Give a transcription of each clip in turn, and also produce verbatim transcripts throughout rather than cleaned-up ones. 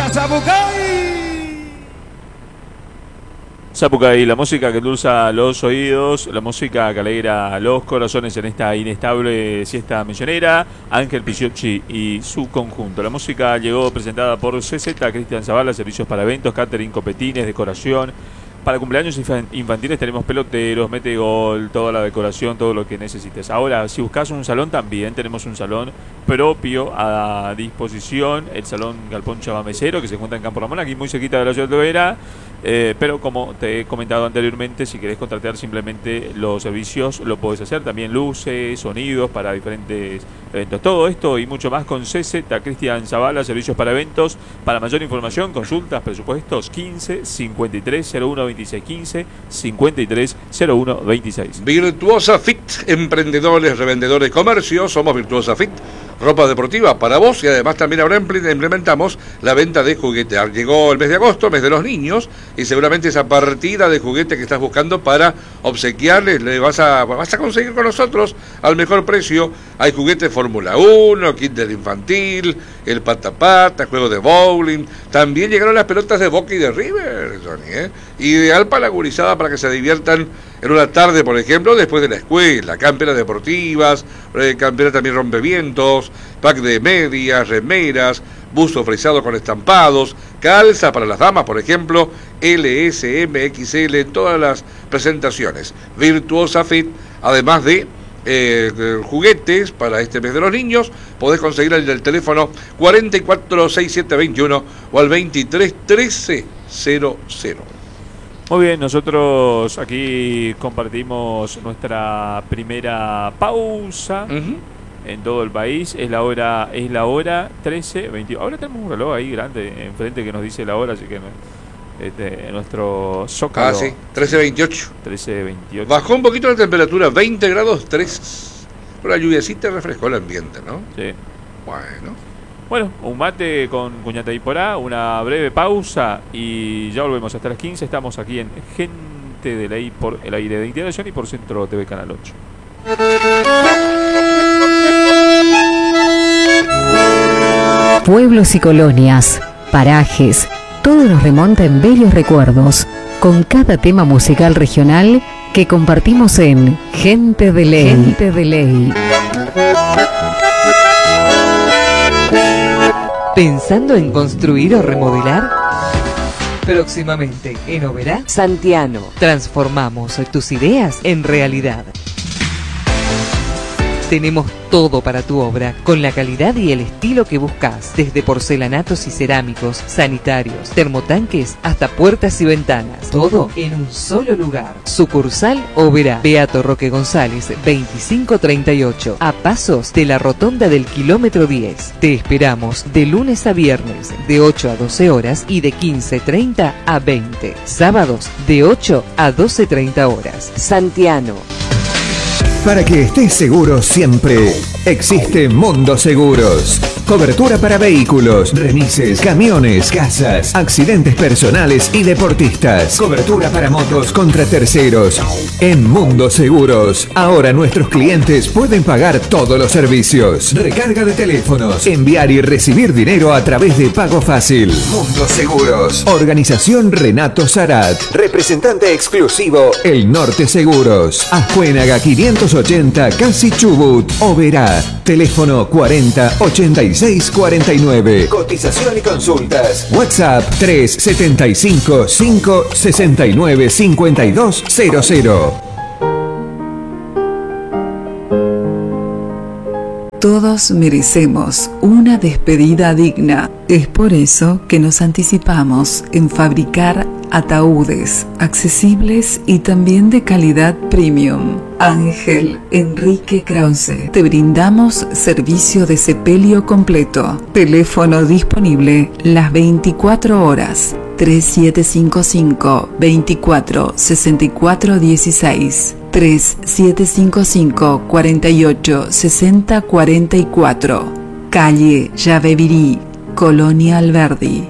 música Zapucay. Zapucay, la música que endulza los oídos, la música que alegra los corazones en esta inestable siesta misionera. Ángel Picciocchi y su conjunto. La música llegó presentada por C Z, Cristian Zavala, servicios para eventos, catering, copetines, decoración. Para cumpleaños infantiles tenemos peloteros, mete gol, toda la decoración, todo lo que necesites. Ahora, si buscas un salón, también tenemos un salón propio a disposición. El Salón Galpón Chabamecero, que se encuentra en Campo Ramón, aquí muy cerquita de la ciudad de Lovera. Eh, pero como te he comentado anteriormente, si querés contratar simplemente los servicios, lo podés hacer. También luces, sonidos para diferentes eventos. Todo esto y mucho más con C Z, Cristian Zavala, servicios para eventos. Para mayor información, consultas, presupuestos, quince cincuenta y tres cero uno veintiséis, quince cincuenta y tres cero uno veintiséis. Virtuosa Fit, emprendedores, revendedores, comercio. Somos Virtuosa Fit, ropa deportiva para vos, y además también ahora implementamos la venta de juguetes. Llegó el mes de agosto, mes de los niños, y seguramente esa partida de juguetes que estás buscando para obsequiarles, le vas a, vas a conseguir con nosotros al mejor precio. Hay juguetes Fórmula uno, kit del infantil, el pata-pata, juego de bowling. También llegaron las pelotas de Boca y de River, Johnny, ¿eh? Ideal para la gurizada, para que se diviertan en una tarde, por ejemplo, después de la escuela. Camperas deportivas, eh, camperas también rompevientos, pack de medias, remeras, buzo frisado con estampados, calza para las damas, por ejemplo, L, S, M, X L, en todas las presentaciones. Virtuosa Fit, además de eh, juguetes para este mes de los niños, podés conseguir el del teléfono cuarenta y cuatro sesenta y siete veintiuno o al veintitrés trece cero cero. Muy bien, nosotros aquí compartimos nuestra primera pausa. Uh-huh. En todo el país. Es la hora, es la hora trece veintiuno. Ahora tenemos un reloj ahí grande enfrente que nos dice la hora, así que este, nuestro zócalo. Ah, sí, trece veintiocho. trece veintiocho. Bajó un poquito la temperatura, veinte grados tres. Pero la lluviacita refrescó el ambiente, ¿no? Sí. Bueno. Bueno, un mate con Cuñata y Porá, una breve pausa y ya volvemos hasta las quince. Estamos aquí en Gente de Ley por el aire de Integración y por Centro T V Canal ocho. Pueblos y colonias, parajes, todo nos remonta en bellos recuerdos, con cada tema musical regional que compartimos en Gente de Ley. Gente de Ley. ¿Pensando en construir o remodelar? Próximamente en Oberá, Santiano. Transformamos tus ideas en realidad. Tenemos todo para tu obra, con la calidad y el estilo que buscas, desde porcelanatos y cerámicos, sanitarios, termotanques, hasta puertas y ventanas. Todo en un solo lugar. Sucursal Oberá, Beato Roque González, veinticinco treinta y ocho, a pasos de la rotonda del kilómetro diez. Te esperamos de lunes a viernes, de ocho a doce horas y de quince treinta a veinte. Sábados, de ocho a doce treinta horas. Santiano. Para que estés seguro siempre, existe Mundo Seguros. Cobertura para vehículos, remises, camiones, casas, accidentes personales y deportistas. Cobertura para motos contra terceros. En Mundo Seguros, ahora nuestros clientes pueden pagar todos los servicios. Recarga de teléfonos, enviar y recibir dinero a través de Pago Fácil. Mundo Seguros. Organización Renato Sarat. Representante exclusivo, El Norte Seguros. Azcuénaga quinientos ochenta, Casi Chubut, Oberá. Teléfono cuarenta ochenta y seis cuarenta y nueve. Cotización y consultas. WhatsApp tres setenta y cinco cinco sesenta y nueve cincuenta y dos cero cero. Todos merecemos una despedida digna. Es por eso que nos anticipamos en fabricar ataúdes accesibles y también de calidad premium. Ángel Enrique Krause. Te brindamos servicio de sepelio completo. Teléfono disponible las veinticuatro horas. tres siete cinco cinco, veinticuatro, sesenta y cuatro dieciséis. tres siete cinco cinco, cuarenta y ocho, sesenta cuarenta y cuatro. Calle Yabebirí, Colonia Alberdi.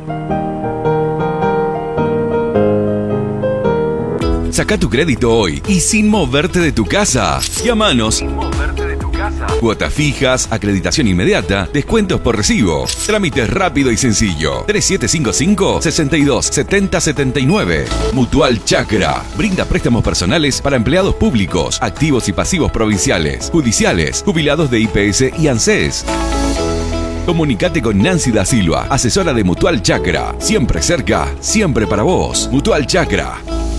Saca tu crédito hoy y sin moverte de tu casa. Llámanos. Sin moverte de tu casa. Cuotas fijas, acreditación inmediata, descuentos por recibo. Trámites rápido y sencillo. tres siete cinco cinco, seis dos siete cero siete nueve. Mutual Chacra. Brinda préstamos personales para empleados públicos, activos y pasivos provinciales, judiciales, jubilados de I P S y ANSES. Comunicate con Nancy da Silva, asesora de Mutual Chacra. Siempre cerca, siempre para vos. Mutual Chacra.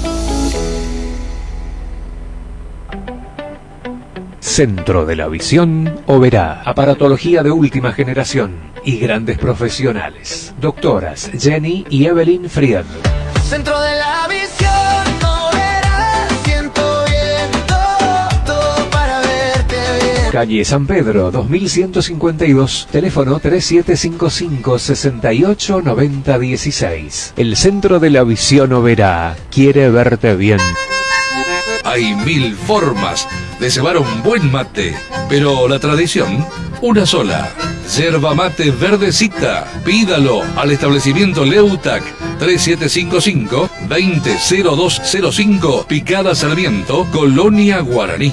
Centro de la Visión Oberá. Aparatología de última generación y grandes profesionales. Doctoras Jenny y Evelyn Fried. Centro de la Visión Oberá. Siento bien todo para verte bien. Calle San Pedro, dos mil ciento cincuenta y dos. Teléfono tres siete cinco cinco, seis ocho nueve cero uno seis. El Centro de la Visión Oberá quiere verte bien. Hay mil formas de cebar un buen mate, pero la tradición, una sola. Yerba mate verdecita. Pídalo al establecimiento Leutac tres siete cinco cinco, dos cero cero dos cero cinco, Picada Sarmiento, Colonia Guaraní.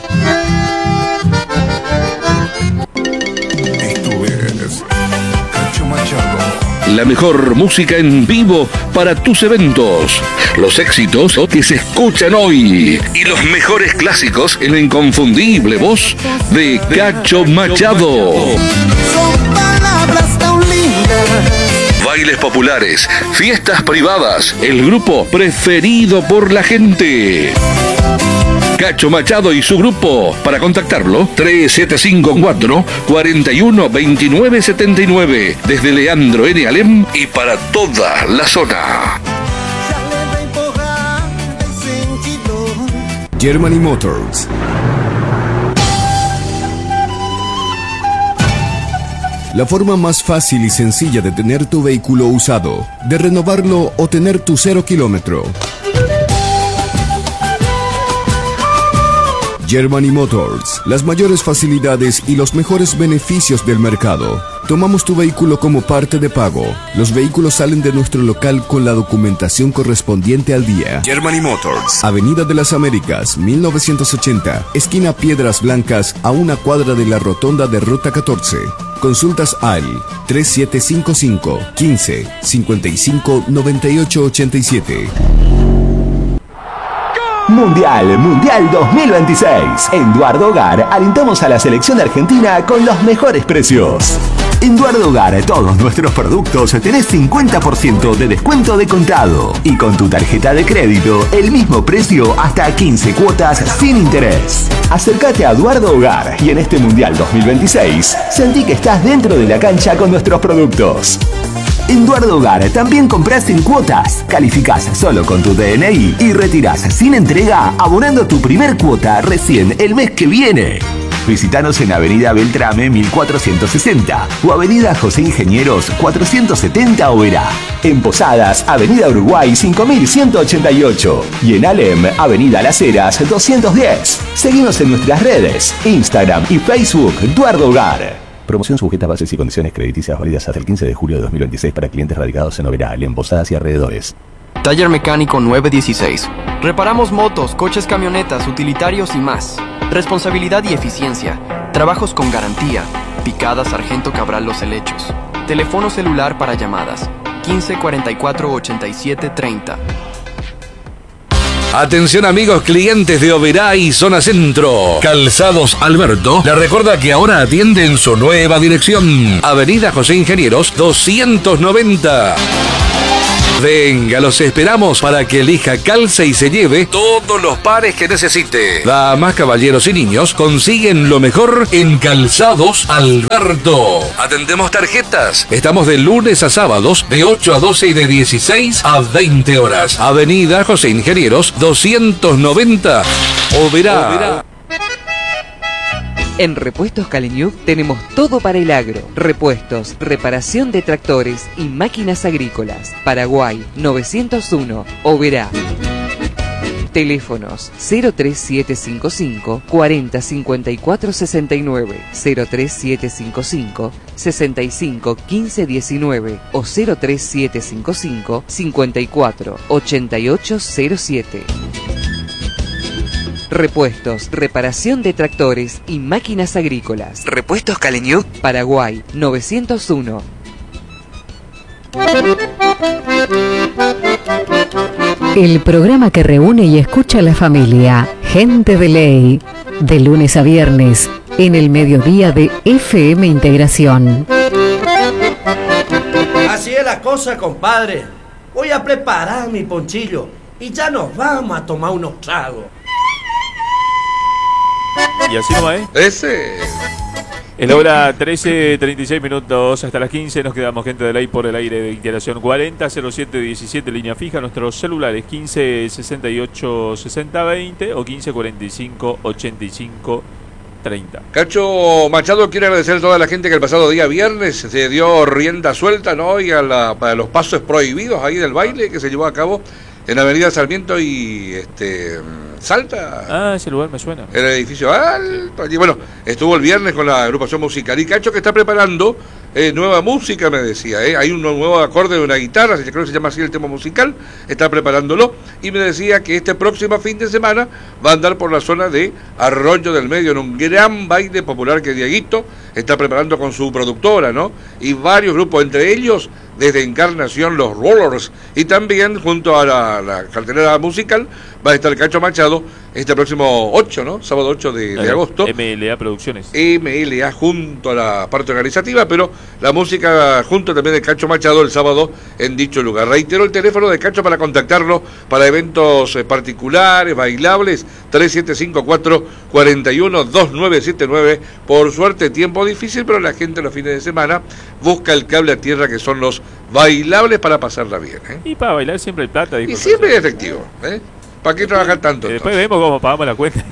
Esto es Cacho Machado. La mejor música en vivo para tus eventos. Los éxitos que se escuchan hoy. Y los mejores clásicos en la inconfundible voz de Cacho Machado. Son palabras tan lindas. Bailes populares, fiestas privadas, el grupo preferido por la gente. Cacho Machado y su grupo. Para contactarlo, tres siete cinco cuatro, cuatro uno dos nueve siete nueve. Desde Leandro N. Alem y para toda la zona. Germany Motors. La forma más fácil y sencilla de tener tu vehículo usado, de renovarlo o tener tu cero kilómetro. Germany Motors, las mayores facilidades y los mejores beneficios del mercado. Tomamos tu vehículo como parte de pago. Los vehículos salen de nuestro local con la documentación correspondiente al día. Germany Motors, Avenida de las Américas, mil novecientos ochenta, esquina Piedras Blancas, a una cuadra de la rotonda de Ruta catorce. Consultas al tres siete cinco cinco, quince, cincuenta y cinco, noventa y ocho ochenta y siete. Mundial, Mundial dos mil veintiséis. En Duardo Hogar alentamos a la selección argentina con los mejores precios. En Duardo Hogar todos nuestros productos tenés cincuenta por ciento de descuento de contado. Y con tu tarjeta de crédito, el mismo precio hasta quince cuotas sin interés. Acércate a Duardo Hogar y en este Mundial dos mil veintiséis, sentí que estás dentro de la cancha con nuestros productos. En Duardo Hogar también compras sin cuotas, calificás solo con tu D N I y retirás sin entrega abonando tu primer cuota recién el mes que viene. Visítanos en Avenida Beltrame mil cuatrocientos sesenta o Avenida José Ingenieros cuatrocientos setenta Oberá. En Posadas, Avenida Uruguay cinco mil ciento ochenta y ocho y en Alem, Avenida Las Heras doscientos diez. Seguimos en nuestras redes, Instagram y Facebook Duardo Hogar. Promoción sujeta a bases y condiciones crediticias válidas hasta el quince de julio de dos mil veintiséis para clientes radicados en Oberá, en Posadas y alrededores. Taller Mecánico nueve dieciséis. Reparamos motos, coches, camionetas, utilitarios y más. Responsabilidad y eficiencia. Trabajos con garantía. Picada Sargento Cabral Los Helechos. Teléfono celular para llamadas. quince cuarenta y cuatro ochenta y siete treinta. Atención amigos clientes de Oberá y Zona Centro. Calzados Alberto le recuerda que ahora atiende en su nueva dirección. Avenida José Ingenieros doscientos noventa. Venga, los esperamos para que elija, calce y se lleve todos los pares que necesite. Damas, caballeros y niños consiguen lo mejor en Calzados Alberto. Atendemos tarjetas. Estamos de lunes a sábados de ocho a doce y de dieciséis a veinte horas. Avenida José Ingenieros doscientos noventa. Oberá. Oberá. En Repuestos Caleñuc tenemos todo para el agro. Repuestos, reparación de tractores y máquinas agrícolas. Paraguay novecientos uno, Oberá. Teléfonos cero tres siete cinco cinco, cuarenta cincuenta y cuatro sesenta y nueve, cero tres siete cinco cinco, sesenta y cinco quince diecinueve o cero tres siete cinco cinco, cincuenta y cuatro ochenta y ocho cero siete. Repuestos, reparación de tractores y máquinas agrícolas. Repuestos Caleñú, Paraguay, novecientos uno. El programa que reúne y escucha a la familia. Gente de Ley. De lunes a viernes, en el mediodía de F M Integración. Así es la cosa, compadre. Voy a preparar mi ponchillo y ya nos vamos a tomar unos tragos. Y así no va, ¿eh? Ese. Es la hora trece, treinta y seis minutos, hasta las quince nos quedamos, gente de ley, por el aire de Integración. Cuarenta cero siete diecisiete, línea fija, nuestros celulares quince sesenta y ocho sesenta veinte o quince cuarenta y cinco ochenta y cinco treinta. Cacho Machado quiere agradecer a toda la gente que el pasado día viernes se dio rienda suelta, ¿no? Y a, la, a los pasos prohibidos ahí del baile que se llevó a cabo en Avenida Sarmiento y este Salta. Ah, ese lugar me suena. El edificio alto. Y bueno, estuvo el viernes con la agrupación musical. Y Cacho que está preparando eh, nueva música, me decía. Eh. Hay un nuevo acorde de una guitarra, creo que se llama así el tema musical. Está preparándolo. Y me decía que este próximo fin de semana va a andar por la zona de Arroyo del Medio en un gran baile popular que Dieguito está preparando con su productora, ¿no? Y varios grupos, entre ellos desde Encarnación, los Rollers, y también junto a la, la cartelera musical va a estar Cacho Machado este próximo ocho, ¿no? Sábado ocho de, de agosto. M L A Producciones. M L A junto a la parte organizativa, pero la música junto también de Cacho Machado el sábado en dicho lugar. Reitero el teléfono de Cacho para contactarlo para eventos eh, particulares, bailables, tres siete cinco cuatro, cuatro uno, dos nueve siete nueve. Por suerte, tiempo difícil, pero la gente los fines de semana busca el cable a tierra que son los bailables para pasarla bien, ¿eh? Y para bailar siempre hay plata. Y siempre hay efectivo, ¿eh? ¿Para qué trabajar tanto? Y después vemos cómo pagamos la cuenta.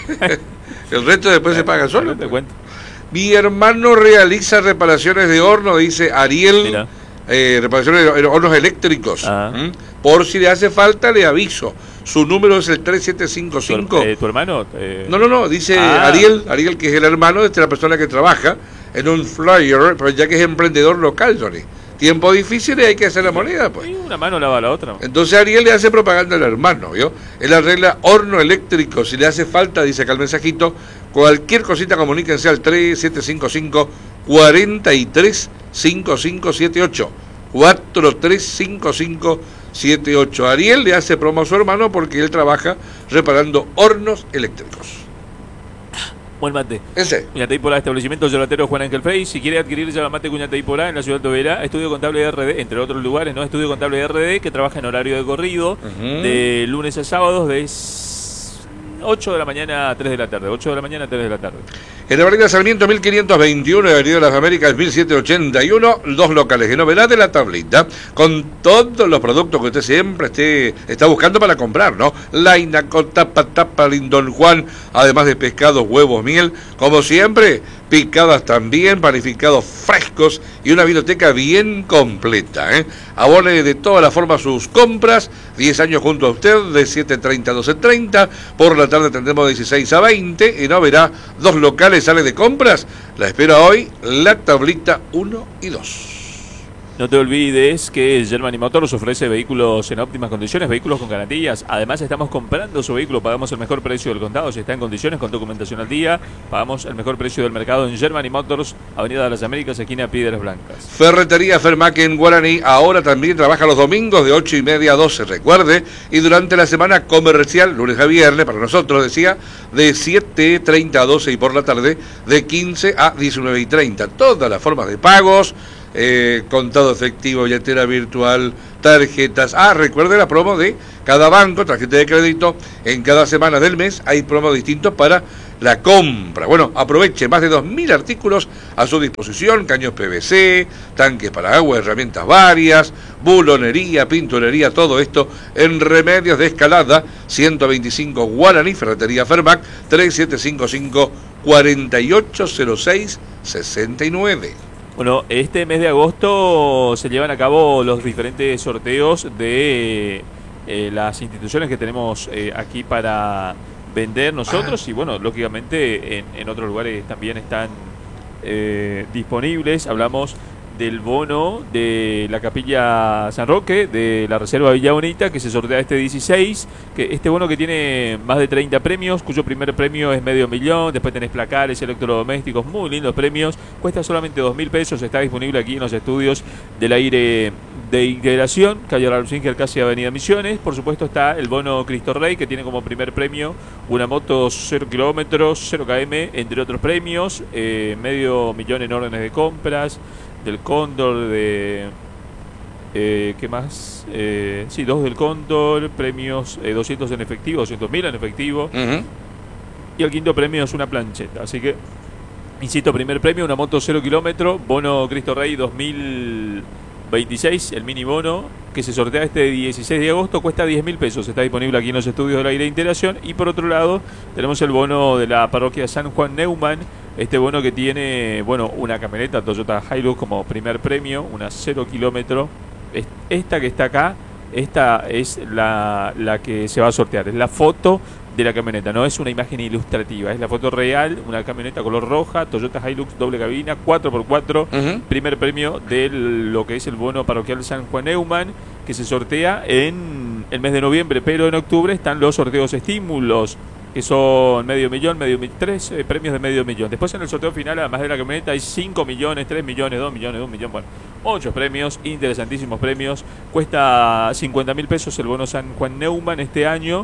El resto después se paga solo. Mi hermano realiza reparaciones de horno, dice Ariel. Eh, reparaciones de hornos eléctricos. ¿Mm? Por si le hace falta, le aviso. Su número es el tres siete cinco cinco. ¿Tu, eh, ¿tu hermano? Eh... No, no, no. Dice ah. Ariel, Ariel, que es el hermano de la persona que trabaja en un flyer, pero ya que es emprendedor local, Johnny. Tiempo difícil y hay que hacer la moneda, pues. Y una mano lava la otra. Entonces Ariel le hace propaganda al hermano, ¿vio? Él arregla horno eléctrico, si le hace falta, dice acá el mensajito, cualquier cosita comuníquense al tres siete cinco cinco, cuatro tres cinco cinco siete ocho. cuatro tres cinco cinco siete ocho. Ariel le hace promo a su hermano porque él trabaja reparando hornos eléctricos. Buen mate. Ese. Cuñata y Polá, establecimiento Gelatero Juan Ángel Frey. Si quiere adquirir yerba mate Cuñata y Polá en la ciudad de Oberá, Estudio Contable de R D, entre otros lugares, ¿no? Estudio Contable de R D, que trabaja en horario de corrido, uh-huh. de lunes a sábados, de ocho de la mañana a tres de la tarde. ocho de la mañana a tres de la tarde. En la avenida Sarmiento mil quinientos veintiuno, en la avenida de las Américas mil setecientos ochenta y uno, dos locales en Oberá de la Tablita, con todos los productos que usted siempre esté está buscando para comprar, ¿no? Laina, tapa, tapa, Don Juan, además de pescados, huevos, miel, como siempre, picadas también, panificados frescos y una biblioteca bien completa, ¿eh? Abone de todas las formas sus compras, diez años junto a usted, de siete treinta a doce treinta, por la tarde tendremos dieciséis a veinte, en Oberá, dos locales, sale de compras, la espera hoy, la Tablita uno y dos. No te olvides que Germany Motors ofrece vehículos en óptimas condiciones, vehículos con garantías. Además, estamos comprando su vehículo, pagamos el mejor precio del contado. Si está en condiciones, con documentación al día, pagamos el mejor precio del mercado en Germany Motors, Avenida de las Américas, esquina Piedras Blancas. Ferretería Fermac en Guaraní, ahora también trabaja los domingos de ocho y media a doce, recuerde. Y durante la semana comercial, lunes a viernes, para nosotros, decía, de siete treinta a doce y por la tarde, de quince a diecinueve y treinta. Todas las formas de pagos. Eh, contado efectivo, billetera virtual, tarjetas. Ah, recuerde la promo de cada banco, tarjeta de crédito. En cada semana del mes hay promos distintos para la compra. Bueno, aproveche más de dos mil artículos a su disposición: caños P V C, tanques para agua, herramientas varias, bulonería, pinturería, todo esto en Remedios de Escalada, ciento veinticinco Guaraní, Ferretería Fermac, tres siete cinco cinco, cuatro ocho cero seis, seis nueve. Bueno, este mes de agosto se llevan a cabo los diferentes sorteos de eh, las instituciones que tenemos eh, aquí para vender nosotros y bueno, lógicamente en, en otros lugares también están eh, disponibles. Hablamos del bono de la Capilla San Roque, de la Reserva Villa Bonita, que se sortea este dieciséis, que este bono que tiene más de treinta premios, cuyo primer premio es medio millón, después tenés placares, electrodomésticos, muy lindos premios, cuesta solamente dos mil pesos, está disponible aquí en los estudios del aire de integración, calle Raúl Singer, casi Avenida Misiones. Por supuesto está el bono Cristo Rey, que tiene como primer premio una moto cero kilómetros, cero kilómetros, entre otros premios, eh, medio millón en órdenes de compras, del Cóndor, de... Eh, ¿Qué más? Eh, sí, dos del Cóndor, premios eh, doscientos en efectivo, doscientos mil en efectivo. Uh-huh. Y el quinto premio es una plancheta. Así que, insisto, primer premio, una moto cero kilómetro, bono Cristo Rey dos mil veintiséis, el mini bono, que se sortea este dieciséis de agosto, cuesta diez mil pesos. Está disponible aquí en los estudios del aire de integración. Y por otro lado, tenemos el bono de la parroquia San Juan Neumann. Este bono que tiene, bueno, una camioneta Toyota Hilux como primer premio, una cero kilómetro. Esta que está acá, esta es la, la que se va a sortear. Es la foto de la camioneta, no es una imagen ilustrativa, es la foto real, una camioneta color roja, Toyota Hilux doble cabina, cuatro por cuatro, uh-huh. Primer premio de lo que es el bono parroquial San Juan Neumann, que se sortea en el mes de noviembre, pero en octubre están los sorteos estímulos, que son medio millón, medio millón, tres eh, premios de medio millón. Después en el sorteo final, además de la camioneta, hay cinco millones, tres millones, dos millones, un millón, bueno, ocho premios, interesantísimos premios. Cuesta cincuenta mil pesos el bono San Juan Neumann este año,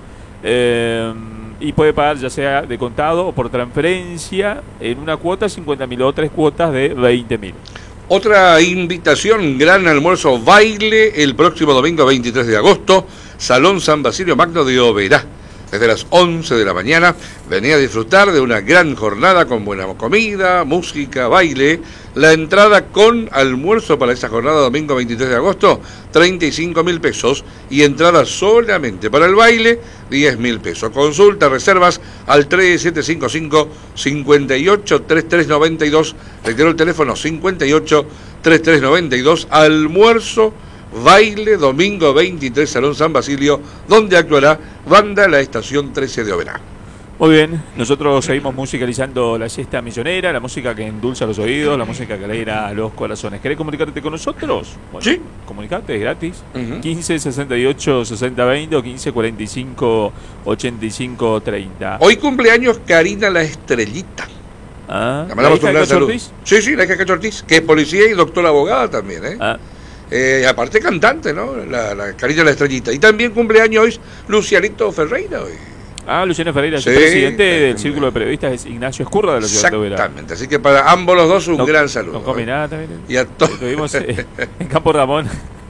eh, y puede pagar ya sea de contado o por transferencia en una cuota cincuenta mil o tres cuotas de veinte mil. Otra invitación, gran almuerzo baile el próximo domingo veintitrés de agosto, Salón San Basilio Magno de Oberá. Desde las once de la mañana, venía a disfrutar de una gran jornada con buena comida, música, baile. La entrada con almuerzo para esta jornada domingo veintitrés de agosto, treinta y cinco mil pesos. Y entrada solamente para el baile, diez mil pesos. Consulta, reservas al tres siete cinco cinco, cinco ocho tres tres nueve dos. Reitero el teléfono cincuenta y ocho, treinta y tres noventa y dos. Almuerzo, baile, domingo veintitrés, Salón San Basilio, donde actuará Banda La Estación trece de Oberá. Muy bien, nosotros seguimos musicalizando la siesta misionera, la música que endulza los oídos, la música que alegra los corazones. ¿Querés comunicarte con nosotros? Bueno, sí. Comunicate, es gratis. Uh-huh. quince sesenta y ocho sesenta veinte o quince cuarenta y cinco ochenta y cinco treinta. Hoy cumpleaños Karina La Estrellita. Ah, Le mandamos ¿la un hija gran de saludo. Ortiz? Sí, sí, la hija de Cacho Ortiz, que es policía y doctora abogada también, ¿eh? Ah. Eh, aparte cantante, ¿no? La, la Karina La Estrellita. Y también cumpleaños hoy Lucianito Ferreira hoy. Ah, Luciano Ferreira, Sí, el presidente eh, del Círculo de Periodistas es Ignacio Escurra de la ciudad de Oberá. Exactamente, así que para ambos los dos un No- gran saludo. No come nada también. Y a todos. Estuvimos eh, en Campo Ramón.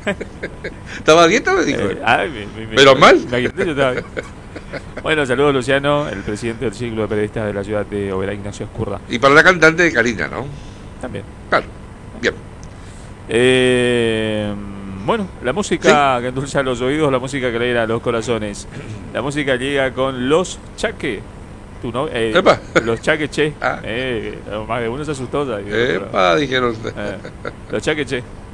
¿Estaba a dieta? Me dijo. Eh, ay, me- me- ¿Pero me- mal? me agité, yo estaba bien. Bueno, saludos Luciano, el presidente del Círculo de Periodistas de la ciudad de Oberá, Ignacio Escurra. Y para la cantante de Karina, ¿no? También. Claro, bien. Eh, bueno, la música que endulza los oídos, la música que alegra los corazones. La música llega con Los Chaque. ¿Tú no? Eh, Epa. Los Chaque Che. Ah. Eh, más de uno se asustó. ¿sabes? Epa, dijeron. Eh, los Chaque Che.